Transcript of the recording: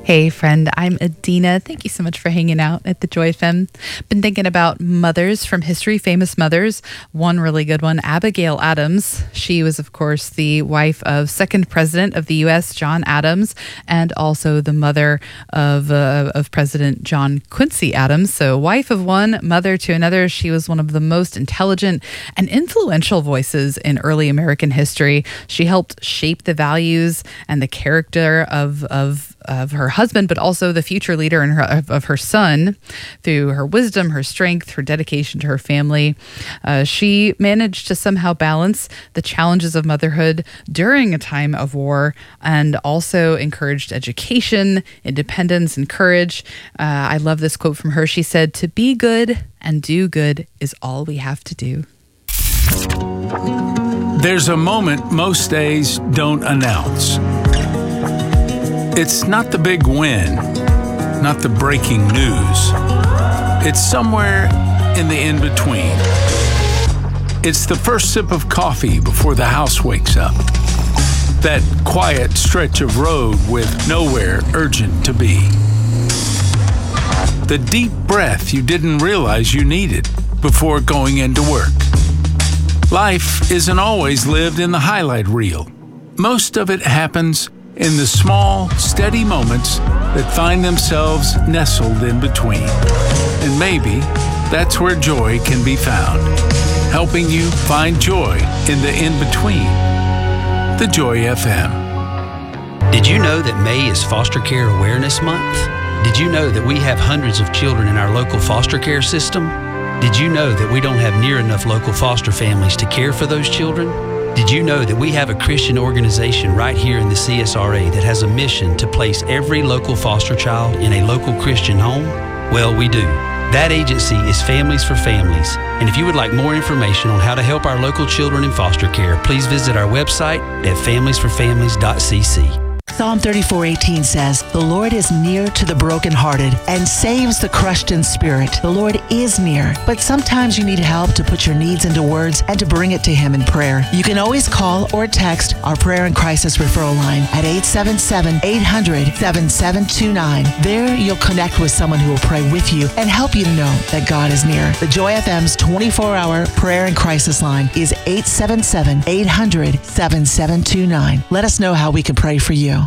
Hey friend, I'm Adina. Thank you so much for hanging out at the Joy FM. Been thinking about mothers from history, famous mothers. One really good one, Abigail Adams. She was, of course, the wife of second president of the U.S., John Adams, and also the mother of President John Quincy Adams. So wife of one, mother to another. She was one of the most intelligent and influential voices in early American history. She helped shape the values and the character of her husband, but also the future leader of her son through her wisdom, her strength, her dedication to her family. She managed to somehow balance the challenges of motherhood during a time of war and also encouraged education, independence, and courage. I love this quote from her. She said, "To be good and do good is all we have to do." There's a moment most days don't announce. It's not the big win, not the breaking news. It's somewhere in the in-between. It's the first sip of coffee before the house wakes up. That quiet stretch of road with nowhere urgent to be. The deep breath you didn't realize you needed before going into work. Life isn't always lived in the highlight reel. Most of it happens in the small, steady moments that find themselves nestled in between. And maybe that's where joy can be found, helping you find joy in the in-between. The Joy FM. Did you know that May is Foster Care Awareness Month? Did you know that we have hundreds of children in our local foster care system? Did you know that we don't have near enough local foster families to care for those children? Did you know that we have a Christian organization right here in the CSRA that has a mission to place every local foster child in a local Christian home? Well, we do. That agency is Families for Families. And if you would like more information on how to help our local children in foster care, please visit our website at familiesforfamilies.cc. Psalm 34:18 says, "The Lord is near to the brokenhearted and saves the crushed in spirit." The Lord is near, but sometimes you need help to put your needs into words and to bring it to Him in prayer. You can always call or text our Prayer and Crisis Referral Line at 877-800-7729. There you'll connect with someone who will pray with you and help you know that God is near. The Joy FM's 24-hour Prayer and Crisis Line is 877-800-7729. Let us know how we can pray for you.